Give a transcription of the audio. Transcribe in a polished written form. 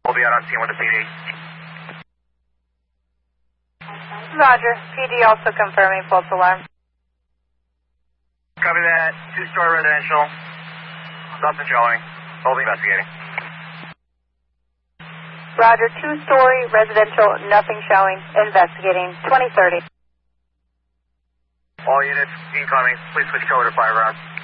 We'll be out on scene with the PD. Roger. PD also confirming false alarm. Copy that. 2-story residential. Nothing showing. We'll be investigating. Roger. 2-story residential. Nothing showing. Investigating. 2030. All units incoming. Please switch code to fire ground.